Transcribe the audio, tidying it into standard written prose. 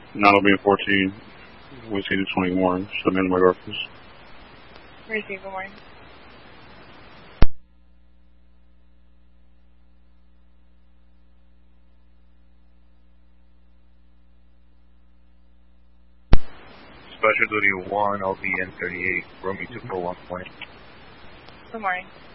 Now being 14, Whiskey to 21, submitted by Garfield. Receive, good morning. Special Duty 1, LVN 38, Romeo 241 point. Good morning.